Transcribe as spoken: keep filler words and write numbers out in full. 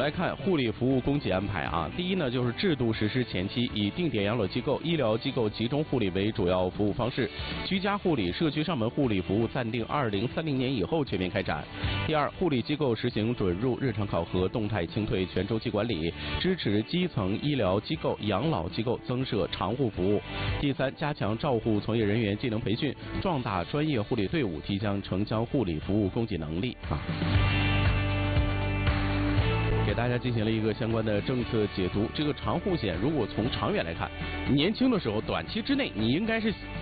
来看护理服务供给安排啊，第一呢就是制度实施前期，以定点养老机构、医疗机构集中护理为主要服务方式，居家护理、社区上门护理服务暂定二零三零年以后全面开展。第二，护理机构实行准入、日常考核、动态清退全周期管理，支持基层医疗机构、养老机构增设长护服务。第三，加强照护从业人员技能培训，壮大专业护理队伍，提升城乡护理服务供给能力啊。给大家进行了一个相关的政策解读。这个长护险，如果从长远来看，年轻的时候短期之内你应该是